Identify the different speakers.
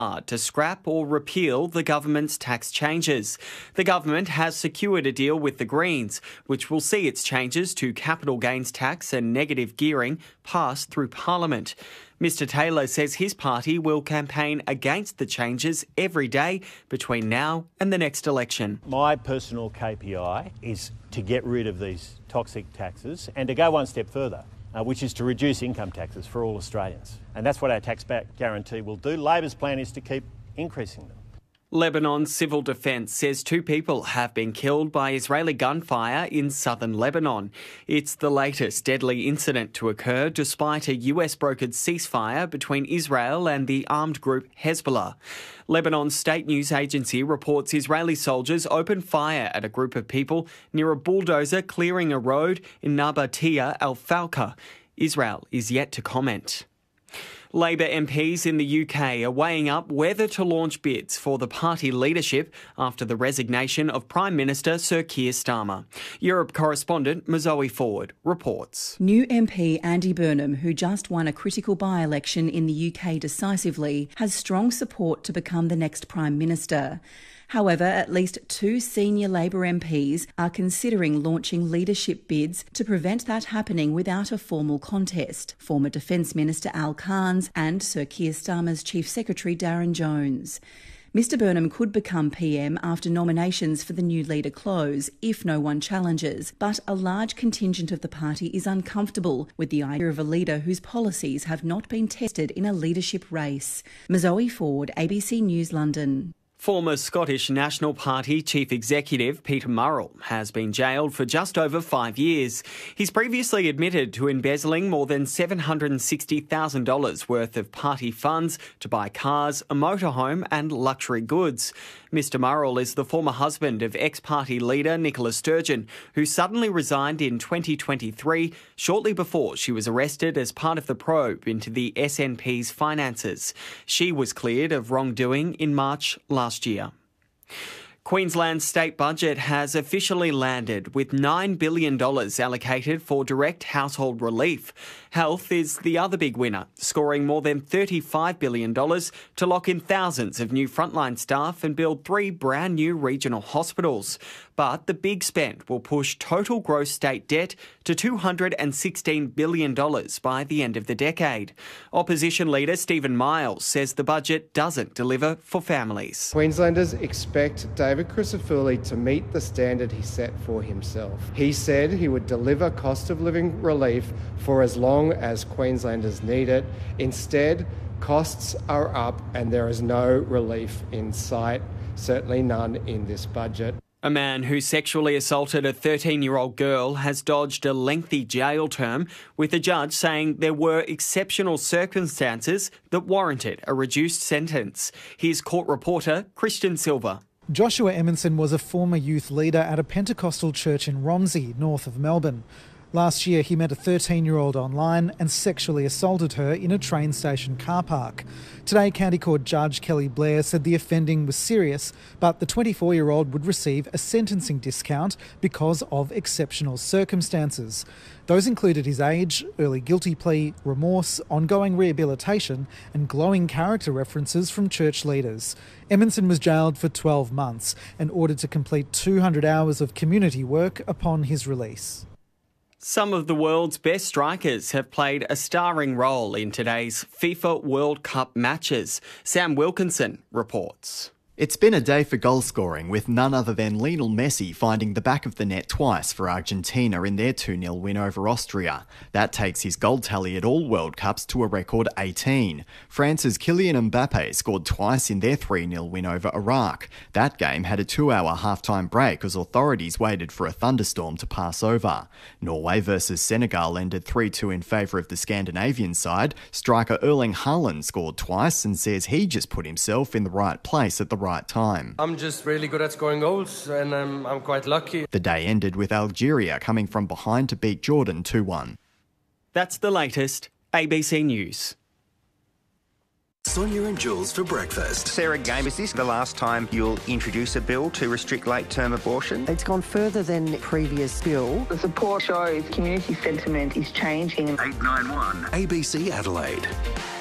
Speaker 1: to scrap or repeal the government's tax changes. The government has secured a deal with the Greens, which will see its changes to capital gains tax and negative gearing pass through Parliament. Mr Taylor says his party will campaign against the changes every day between now and the next election.
Speaker 2: My personal KPI is to get rid of these toxic taxes and to go one step further, which is to reduce income taxes for all Australians. And that's what our tax-back guarantee will do. Labor's plan is to keep increasing them.
Speaker 1: Lebanon's civil defence says 2 people have been killed by Israeli gunfire in southern Lebanon. It's the latest deadly incident to occur despite a US-brokered ceasefire between Israel and the armed group Hezbollah. Lebanon's state news agency reports Israeli soldiers opened fire at a group of people near a bulldozer clearing a road in Nabatia al-Falka. Israel is yet to comment. Labor MPs in the UK are weighing up whether to launch bids for the party leadership after the resignation of Prime Minister Sir Keir Starmer. Europe correspondent Mozoe Ford reports.
Speaker 3: New MP Andy Burnham, who just won a critical by-election in the UK decisively, has strong support to become the next Prime Minister. However, at least 2 senior Labor MPs are considering launching leadership bids to prevent that happening without a formal contest. Former Defence Minister Al Cairns and Sir Keir Starmer's Chief Secretary Darren Jones. Mr Burnham could become PM after nominations for the new leader close, if no one challenges, but a large contingent of the party is uncomfortable with the idea of a leader whose policies have not been tested in a leadership race. Mozoe Ford, ABC News, London.
Speaker 1: Former Scottish National Party Chief Executive Peter Murrell has been jailed for just over 5 years. He's previously admitted to embezzling more than $760,000 worth of party funds to buy cars, a motorhome and luxury goods. Mr Murrell is the former husband of ex-party leader Nicola Sturgeon, who suddenly resigned in 2023, shortly before she was arrested as part of the probe into the SNP's finances. She was cleared of wrongdoing in March last year. Queensland's state budget has officially landed with $9 billion allocated for direct household relief. Health is the other big winner, scoring more than $35 billion to lock in thousands of new frontline staff and build 3 brand new regional hospitals. But the big spend will push total gross state debt to $216 billion by the end of the decade. Opposition leader Stephen Miles says the budget doesn't deliver for families.
Speaker 4: Queenslanders expect David Crisafulli to meet the standard he set for himself. He said he would deliver cost of living relief for as long as Queenslanders need it. Instead, costs are up and there is no relief in sight, certainly none in this budget.
Speaker 1: A man who sexually assaulted a 13-year-old girl has dodged a lengthy jail term, with a judge saying there were exceptional circumstances that warranted a reduced sentence. Here's court reporter Christian Silver.
Speaker 5: Joshua Emerson was a former youth leader at a Pentecostal church in Romsey, north of Melbourne. Last year, he met a 13-year-old online and sexually assaulted her in a train station car park. Today, County Court Judge Kelly Blair said the offending was serious, but the 24-year-old would receive a sentencing discount because of exceptional circumstances. Those included his age, early guilty plea, remorse, ongoing rehabilitation and glowing character references from church leaders. Emerson was jailed for 12 months and ordered to complete 200 hours of community work upon his release.
Speaker 1: Some of the world's best strikers have played a starring role in today's FIFA World Cup matches. Sam Wilkinson reports.
Speaker 6: It's been a day for goal scoring, with none other than Lionel Messi finding the back of the net twice for Argentina in their 2-0 win over Austria. That takes his goal tally at all World Cups to a record 18. France's Kylian Mbappe scored twice in their 3-0 win over Iraq. That game had a 2-hour half-time break as authorities waited for a thunderstorm to pass over. Norway versus Senegal ended 3-2 in favour of the Scandinavian side. Striker Erling Haaland scored twice and says he just put himself in the right place at the right time.
Speaker 7: I'm just really good at scoring goals and I'm quite lucky.
Speaker 6: The day ended with Algeria coming from behind to beat Jordan 2-1.
Speaker 1: That's the latest. ABC News.
Speaker 8: Sonia and Jules for breakfast.
Speaker 9: Sarah Game, is this the last time you'll introduce a bill to restrict late-term abortion?
Speaker 10: It's gone further than previous bill.
Speaker 11: The support shows community sentiment is changing.
Speaker 8: 891 ABC Adelaide.